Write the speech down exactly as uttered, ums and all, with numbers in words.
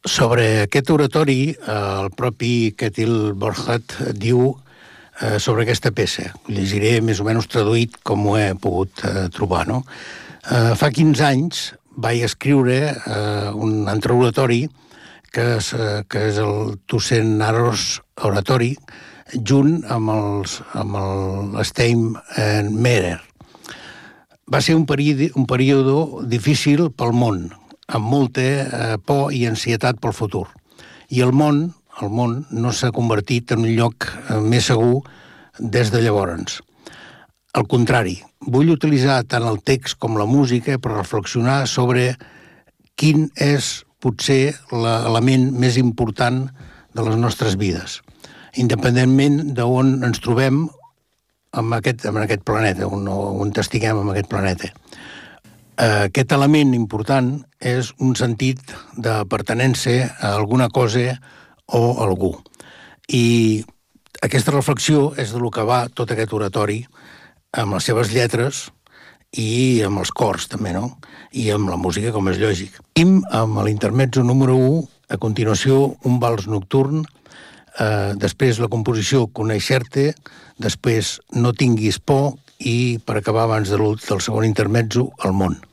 Sobre aquest oratori, el propi Kjetil Borchert diu eh, sobre aquesta peça. Llegiré més o menys traduït com ho he pogut eh, trobar, no? Eh, fa quinze anys vaig escriure eh, un altre oratori que és, eh, que és el Tusen Aros Oratori, junt amb, els, amb el Steinmeyer. Va ser un període, un període difícil pel món, amb molta eh, por i ansietat pel futur. I el món, el món no s'ha convertit en un lloc eh, més segur des de llavors. Al contrari, vull utilitzar tant el text com la música per reflexionar sobre quin és potser l'element més important de les nostres vides, independentment d'on ens trobem en aquest, en aquest planeta, on, on estiguem en aquest planeta. Aquest element important és un sentit de pertinença a alguna cosa o a algú. I aquesta reflexió és del que va tot aquest oratori, amb les seves lletres i amb els cors, també, no? I amb la música, com és lògic. Im amb l'intermezzo número u, a continuació un vals nocturn, eh, després la composició Conèixer-te, després No tinguis por i, per acabar abans de del segon intermezzo, El món.